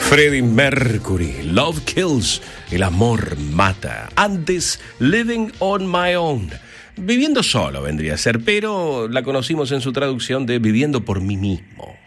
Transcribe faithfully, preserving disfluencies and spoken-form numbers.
Freddie Mercury, Love Kills, el amor mata. Antes, Living on My Own, viviendo solo vendría a ser, pero la conocimos en su traducción de Viviendo por mí mismo.